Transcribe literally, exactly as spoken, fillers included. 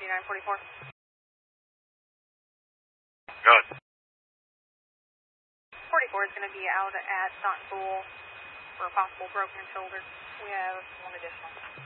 nine forty-four. Good. forty-four is going to be out at Staunton Pool for a possible broken shoulder. We have one additional.